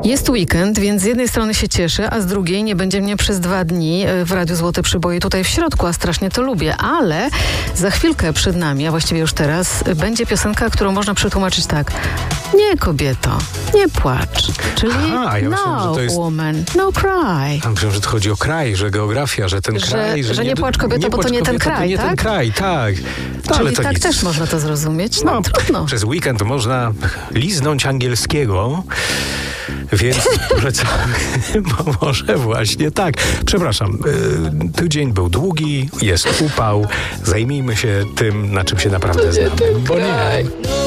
Jest weekend, więc z jednej strony się cieszę, a z drugiej nie będzie mnie przez 2 dni w Radiu Złote Przyboje tutaj w środku, a strasznie to lubię. Ale za chwilkę przed nami, a właściwie już teraz, będzie piosenka, którą można przetłumaczyć tak. Nie, kobieto, nie płacz. Czyli ja myślałem, że to jest... woman, no cry. Ja myślałem, że to chodzi o kraj, że geografia, że ten kraj... Że nie płacz kobieto, bo to nie ten kraj, to nie tak? ten kraj, tak. No, Czyli ale to tak nic. też można to zrozumieć? No trudno. Przez weekend można liznąć angielskiego, więc może właśnie tak. Przepraszam, tydzień był długi, jest upał. Zajmijmy się tym, na czym się naprawdę znamy. Bo nie...